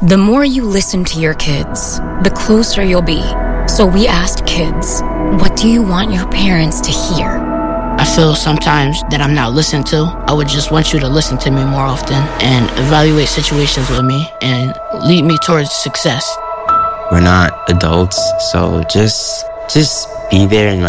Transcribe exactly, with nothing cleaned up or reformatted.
The more you listen to your kids, the closer you'll be. So we asked kids, what do you want your parents to hear? I feel sometimes that I'm not listened to. I would just want you to listen to me more often and evaluate situations with me and lead me towards success. We're not adults, so just just be there and like